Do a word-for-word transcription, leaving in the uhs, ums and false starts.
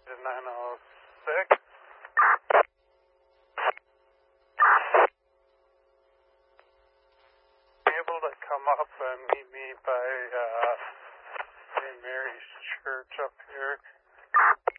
nine oh six. Able to come up and meet me by uh, Saint Mary's Church up here.